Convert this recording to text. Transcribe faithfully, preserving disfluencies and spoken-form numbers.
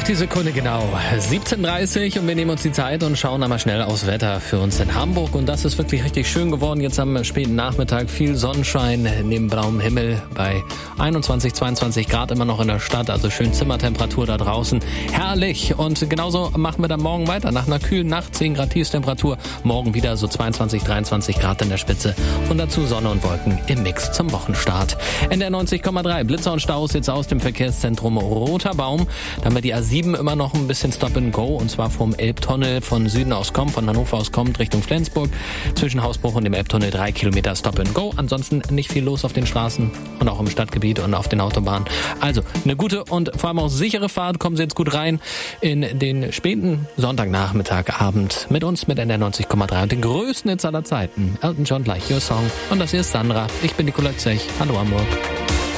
die Sekunde genau. siebzehn Uhr dreißig und wir nehmen uns die Zeit und schauen einmal schnell aufs Wetter für uns in Hamburg. Und das ist wirklich richtig schön geworden. Jetzt am späten Nachmittag viel Sonnenschein neben blauem Himmel bei einundzwanzig, zweiundzwanzig Grad immer noch in der Stadt. Also schön Zimmertemperatur da draußen. Herrlich. Und genauso machen wir dann morgen weiter. Nach einer kühlen Nacht, zehn Grad Tiefstemperatur. Morgen wieder so zweiundzwanzig, dreiundzwanzig Grad in der Spitze. Und dazu Sonne und Wolken im Mix zum Wochenstart. N D R neunzig Komma drei. Blitzer und Staus jetzt aus dem Verkehrszentrum Roter Baum. Da haben wir die A sieben immer noch ein bisschen Stop and Go, und zwar vom Elbtunnel von Süden aus kommt, von Hannover aus kommt, Richtung Flensburg. Zwischen Hausbruch und dem Elbtunnel drei Kilometer Stop and Go. Ansonsten nicht viel los auf den Straßen und auch im Stadtgebiet und auf den Autobahnen. Also eine gute und vor allem auch sichere Fahrt. Kommen Sie jetzt gut rein in den späten Sonntagnachmittag, Abend mit uns, mit N D R neunzig Komma drei und den größten Hits aller Zeiten. Elton John, Like Your Song. Und das hier ist Sandra. Ich bin Nicola Zech. Hallo Hamburg.